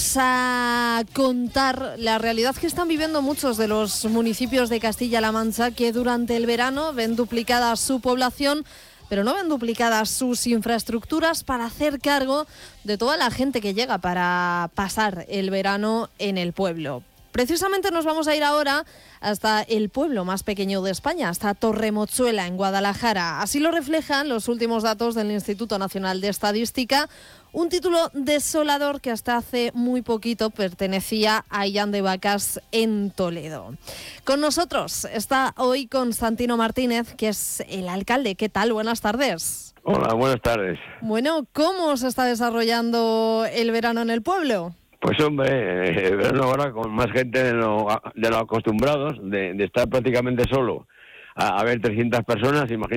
vamos a contar la realidad que están viviendo muchos de los municipios de Castilla-La Mancha, que durante el verano ven duplicada su población, pero no ven duplicadas sus infraestructuras para hacer cargo de toda la gente que llega para pasar el verano en el pueblo. Precisamente nos vamos a ir ahora hasta el pueblo más pequeño de España, hasta Torremochuela, en Guadalajara. Así lo reflejan los últimos datos del Instituto Nacional de Estadística, un título desolador que hasta hace muy poquito pertenecía a Illán de Vacas en Toledo. Con nosotros está hoy Constantino Martínez, que es el alcalde. ¿Qué tal? Buenas tardes. Hola, buenas tardes. Bueno, ¿cómo se está desarrollando el verano en el pueblo? Pues hombre, verano ahora con más gente de lo acostumbrados, de estar prácticamente solo a ver 300 personas, imagínate.